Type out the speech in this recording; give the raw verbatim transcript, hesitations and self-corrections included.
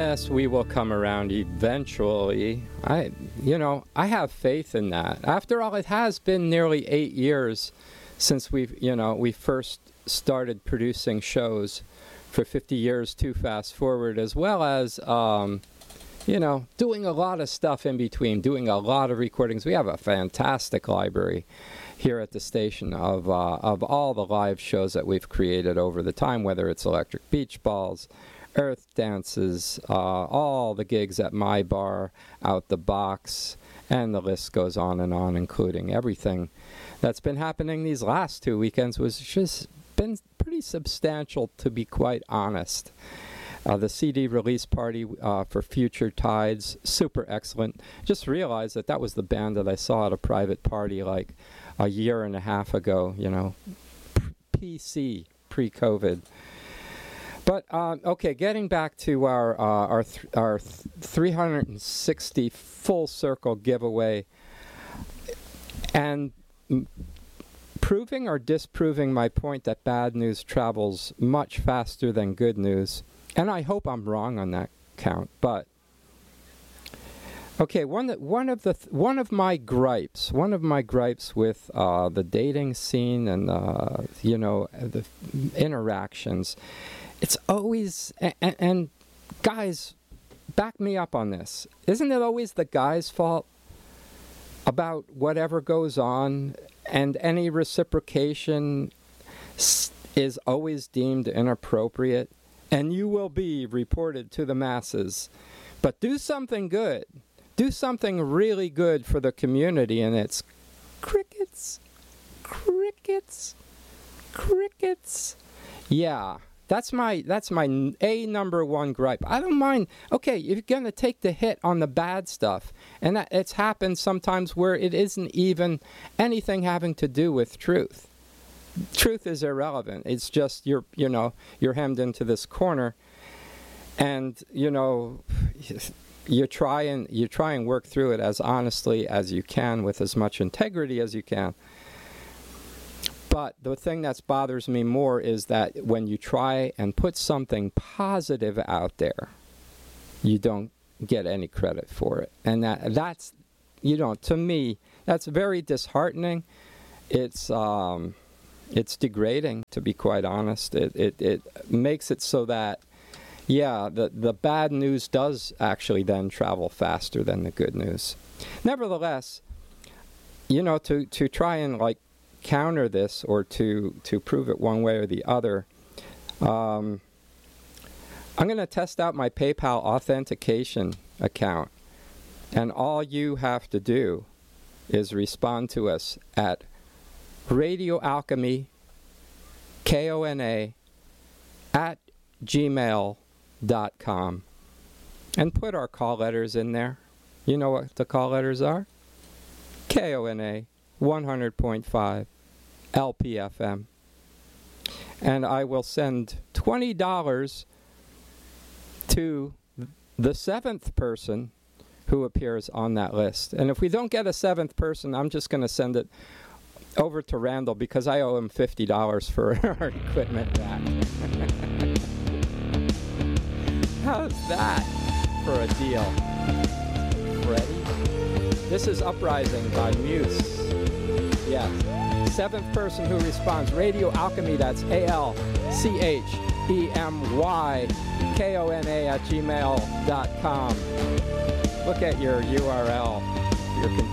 Yes, we will come around eventually. I, you know, I have faith in that. After all, it has been nearly eight years since we've, you know, we first started producing shows for fifty years to Fast Forward, as well as, um, you know, doing a lot of stuff in between, doing a lot of recordings. We have a fantastic library here at the station of uh, of all the live shows that we've created over the time, whether it's Electric Beach Balls, Earth Dances, uh, all the gigs at My Bar, Out the Box, and the list goes on and on, including everything that's been happening these last two weekends, was just been pretty substantial, to be quite honest. Uh, the C D release party uh, for Future Tides, super excellent. Just realized that that was the band that I saw at a private party like a year and a half ago, you know, P C, pre-COVID. But, uh, okay, getting back to our uh, our th our th three hundred sixty full circle giveaway, and m proving or disproving my point that bad news travels much faster than good news. And I hope I'm wrong on that count, but okay, one that one of the th one of my gripes, one of my gripes with uh, the dating scene and uh, you know, the interactions, it's always and, and guys, back me up on this. Isn't it always the guy's fault about whatever goes on, and any reciprocation is always deemed inappropriate? And you will be reported to the masses. But do something good. Do something really good for the community, and it's crickets, crickets, crickets. Yeah, that's my that's my a number one gripe. I don't mind. Okay, you're gonna take the hit on the bad stuff, and that, it's happened sometimes where it isn't even anything having to do with truth. Truth is irrelevant. It's just you're, you know, you're hemmed into this corner, and you know, you try and you try and work through it as honestly as you can, with as much integrity as you can. But the thing that bothers me more is that when you try and put something positive out there, you don't get any credit for it, and that that's, you know, to me, that's very disheartening. It's um. It's degrading, to be quite honest. It, it, it makes it so that, yeah, the, the bad news does actually then travel faster than the good news. Nevertheless, you know, to, to try and, like, counter this, or to, to prove it one way or the other, um, I'm going to test out my PayPal authentication account. And all you have to do is respond to us at Radio Alchemy, K O N A, at gmail dot com, and put our call letters in there. You know what the call letters are? K O N A, one hundred point five, L P F M. And I will send twenty dollars to the seventh person who appears on that list. And if we don't get a seventh person, I'm just going to send it over to Randall, because I owe him fifty dollars for our equipment back. How's that for a deal? Ready? This is Uprising by Muse. Yes. Seventh person who responds, Radio Alchemy, that's A L C H E M Y K O N A at gmail dot com. Look at your U R L. You're